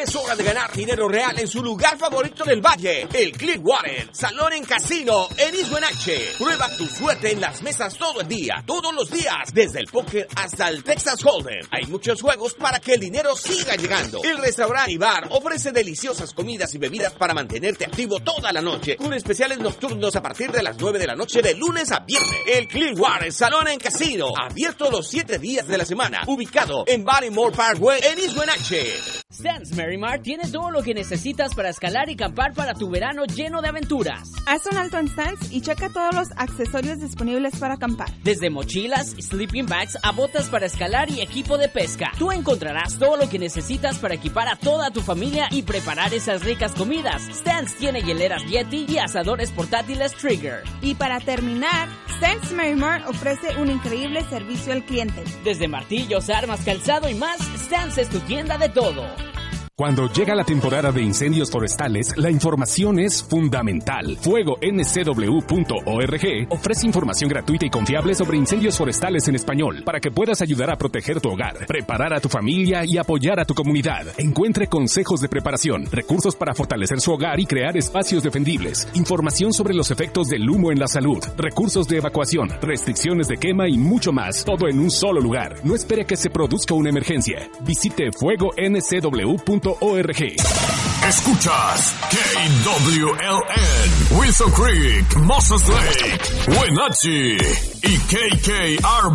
Es hora de ganar dinero real en su lugar favorito del valle, el Clearwater, salón en casino en East Wenatchee. Prueba tu suerte en las mesas todo el día, todos los días, desde el póker hasta el Texas Hold'em. Hay muchos juegos para que el dinero siga llegando. El restaurante y bar ofrece deliciosas comidas y bebidas para mantenerte activo toda la noche, con especiales nocturnos a partir de las 9 de la noche de lunes a viernes. El Clearwater Salón en Casino, abierto los 7 días de la semana, ubicado en Barrymore Parkway en East Wenatchee. Stan's Merrimar tiene todo lo que necesitas para escalar y acampar para tu verano lleno de aventuras. Haz un alto en Stan's y checa todos los accesorios disponibles para acampar. Desde mochilas, sleeping bags a botas para escalar y equipo de pesca. Tú encontrarás todo lo que necesitas para equipar a toda tu familia y preparar esas ricas comidas. Stan's tiene hieleras Yeti y asadores portátiles Trigger. Y para terminar, Stan's Merrimar ofrece un increíble servicio al cliente. Desde martillos, armas, calzado y más, Stan's es tu tienda de todo. Cuando llega la temporada de incendios forestales, la información es fundamental. FuegoNCW.org ofrece información gratuita y confiable sobre incendios forestales en español para que puedas ayudar a proteger tu hogar, preparar a tu familia y apoyar a tu comunidad. Encuentre consejos de preparación, recursos para fortalecer su hogar y crear espacios defendibles, información sobre los efectos del humo en la salud, recursos de evacuación, restricciones de quema y mucho más, todo en un solo lugar. No espere que se produzca una emergencia. Visite FuegoNCW.org. Escuchas KWLN, Wilson Creek, Moses Lake, Wenatchee y KKRB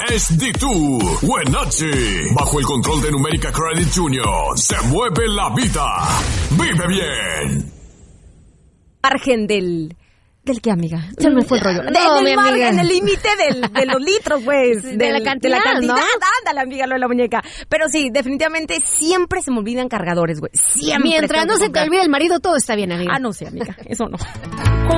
SD2, Wenatchee. Bajo el control de Numérica Credit Union, se mueve la vida. Vive bien. Margen del qué, amiga? Se me fue el rollo. No, mi amiga. En el límite de los litros, pues. De la cantidad, ¿no? Ándale, amiga, lo de la muñeca. Pero sí, definitivamente siempre se me olvidan cargadores, güey. Siempre. Mientras no se te olvide el marido, todo está bien, amiga. Ah, no sé, amiga. Eso no.